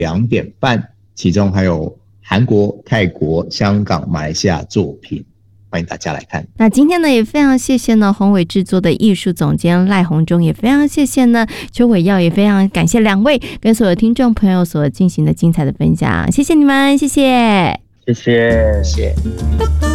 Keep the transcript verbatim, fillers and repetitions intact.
两点半，其中还有韩国、泰国、香港、马来西亚作品，欢迎大家来看。 那今天呢，也非常谢谢呢宏伟制作的艺术总监赖鸿忠，也非常谢谢呢邱伟耀，也非常感谢两位跟所有听众朋友所进行的精彩的分享，谢谢你们，谢谢， 谢谢， 谢谢。